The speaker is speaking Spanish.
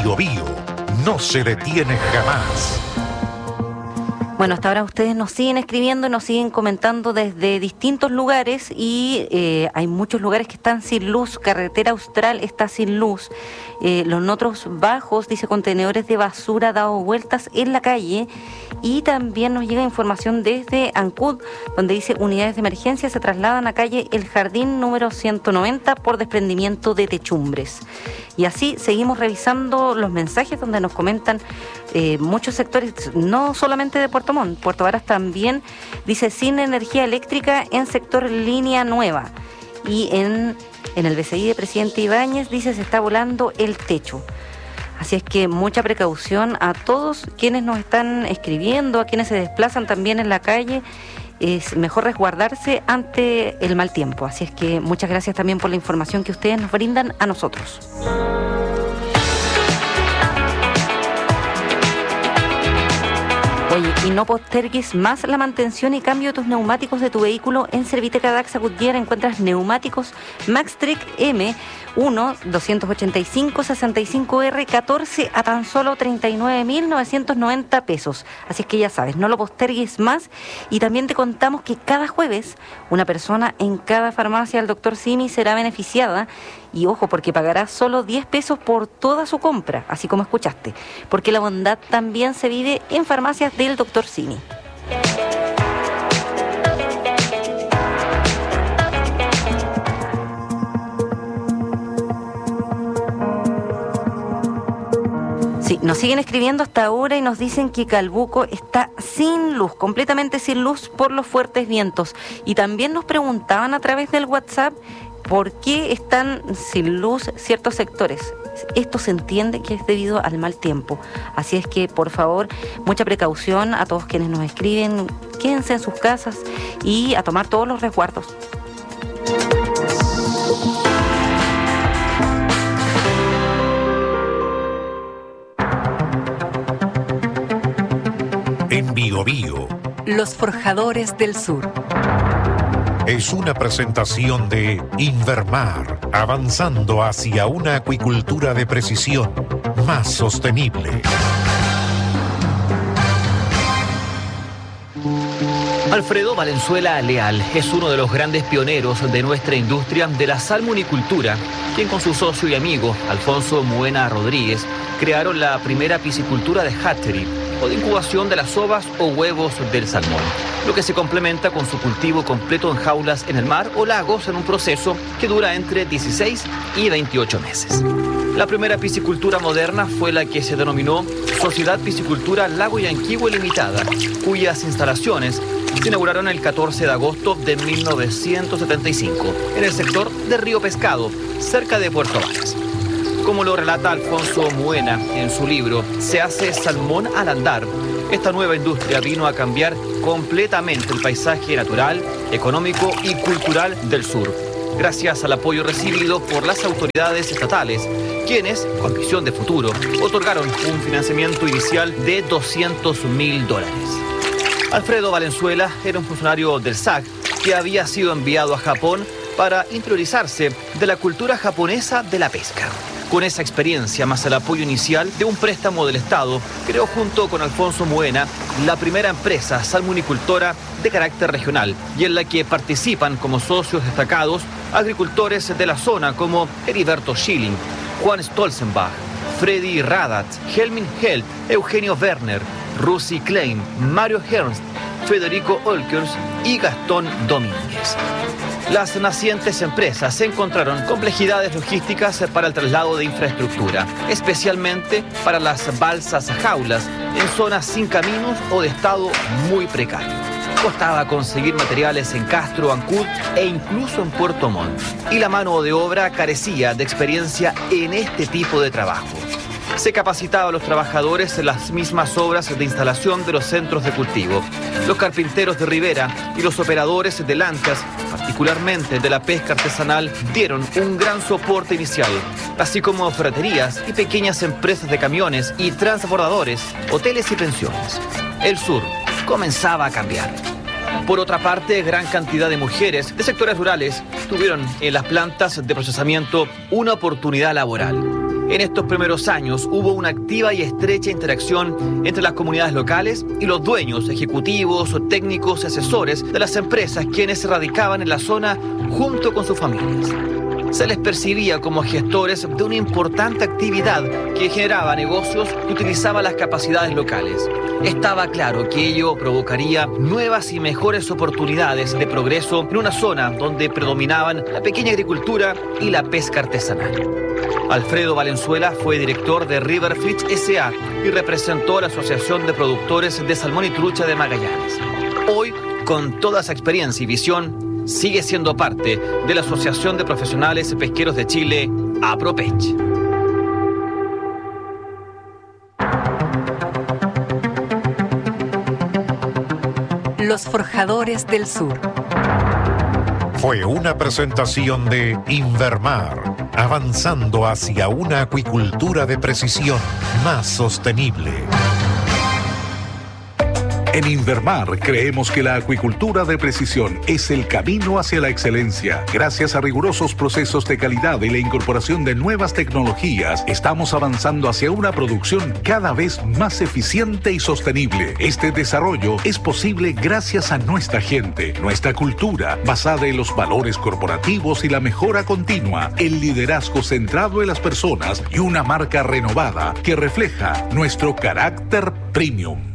Biobío no se detiene jamás. Bueno, hasta ahora ustedes nos siguen escribiendo y nos siguen comentando desde distintos lugares y hay muchos lugares que están sin luz. Carretera Austral está sin luz. Los Notros Bajos, dice, contenedores de basura dado vueltas en la calle. Y también nos llega información desde Ancud, donde dice unidades de emergencia se trasladan a calle El Jardín número 190 por desprendimiento de techumbres. Y así seguimos revisando los mensajes donde nos comentan muchos sectores, no solamente de Puerto Montt. Puerto Varas también dice sin energía eléctrica en sector Línea Nueva. Y en el BCI de Presidente Ibáñez dice se está volando el techo. Así es que mucha precaución a todos quienes nos están escribiendo, a quienes se desplazan también en la calle. Es mejor resguardarse ante el mal tiempo. Así es que muchas gracias también por la información que ustedes nos brindan a nosotros. Oye, y no postergues más la mantención y cambio de tus neumáticos de tu vehículo. En Serviteca Daxa Goodyear encuentras neumáticos Maxtric M 285-65R 14 a tan solo 39.990 pesos. Así es que ya sabes, no lo postergues más. Y también te contamos que cada jueves una persona en cada farmacia del Dr. Simi será beneficiada. Y ojo, porque pagará solo 10 pesos por toda su compra, así como escuchaste. Porque la bondad también se vive en farmacias del Dr. Simi. Sí, nos siguen escribiendo hasta ahora y nos dicen que Calbuco está sin luz, completamente sin luz por los fuertes vientos. Y también nos preguntaban a través del WhatsApp por qué están sin luz ciertos sectores. Esto se entiende que es debido al mal tiempo. Así es que, por favor, mucha precaución a todos quienes nos escriben. Quédense en sus casas y a tomar todos los resguardos. En Biobío, Los Forjadores del Sur. Es una presentación de Invermar, avanzando hacia una acuicultura de precisión más sostenible. Alfredo Valenzuela Leal es uno de los grandes pioneros de nuestra industria de la salmonicultura, quien con su socio y amigo, Alfonso Muena Rodríguez, crearon la primera piscicultura de hatchery, o de incubación de las ovas o huevos del salmón, lo que se complementa con su cultivo completo en jaulas en el mar o lagos en un proceso que dura entre 16 y 28 meses. La primera piscicultura moderna fue la que se denominó Sociedad Piscicultura Lago Yanquihue Limitada, cuyas instalaciones se inauguraron el 14 de agosto de 1975 en el sector de Río Pescado, cerca de Puerto Varas. Como lo relata Alfonso Muena en su libro Se hace salmón al andar, esta nueva industria vino a cambiar completamente el paisaje natural, económico y cultural del sur, gracias al apoyo recibido por las autoridades estatales, quienes, con visión de futuro, otorgaron un financiamiento inicial de $200.000. Alfredo Valenzuela era un funcionario del SAC que había sido enviado a Japón para interiorizarse de la cultura japonesa de la pesca. Con esa experiencia, más el apoyo inicial de un préstamo del Estado, creó junto con Alfonso Muena la primera empresa salmonicultora de carácter regional y en la que participan como socios destacados agricultores de la zona como Heriberto Schilling, Juan Stolzenbach, Freddy Radat, Helmin Helt, Eugenio Werner, Russi Klein, Mario Ernst, Federico Olkers y Gastón Domínguez. Las nacientes empresas encontraron complejidades logísticas para el traslado de infraestructura, especialmente para las balsas a jaulas en zonas sin caminos o de estado muy precario. Costaba conseguir materiales en Castro, Ancud e incluso en Puerto Montt. Y la mano de obra carecía de experiencia en este tipo de trabajo. Se capacitaba a los trabajadores en las mismas obras de instalación de los centros de cultivo. Los carpinteros de ribera y los operadores de lanchas, particularmente de la pesca artesanal, dieron un gran soporte inicial, así como ferreterías y pequeñas empresas de camiones y transbordadores, hoteles y pensiones. El sur comenzaba a cambiar. Por otra parte, gran cantidad de mujeres de sectores rurales tuvieron en las plantas de procesamiento una oportunidad laboral. En estos primeros años hubo una activa y estrecha interacción entre las comunidades locales y los dueños, ejecutivos, técnicos y asesores de las empresas quienes se radicaban en la zona junto con sus familias. Se les percibía como gestores de una importante actividad que generaba negocios y utilizaba las capacidades locales. Estaba claro que ello provocaría nuevas y mejores oportunidades de progreso en una zona donde predominaban la pequeña agricultura y la pesca artesanal. Alfredo Valenzuela fue director de Riverfish S.A. y representó a la Asociación de Productores de Salmón y Trucha de Magallanes. Hoy, con toda esa experiencia y visión, sigue siendo parte de la Asociación de Profesionales Pesqueros de Chile, APROPECH. Los Forjadores del Sur. Fue una presentación de Invermar, avanzando hacia una acuicultura de precisión más sostenible. En Invermar creemos que la acuicultura de precisión es el camino hacia la excelencia. Gracias a rigurosos procesos de calidad y la incorporación de nuevas tecnologías, estamos avanzando hacia una producción cada vez más eficiente y sostenible. Este desarrollo es posible gracias a nuestra gente, nuestra cultura, basada en los valores corporativos y la mejora continua, el liderazgo centrado en las personas y una marca renovada que refleja nuestro carácter premium.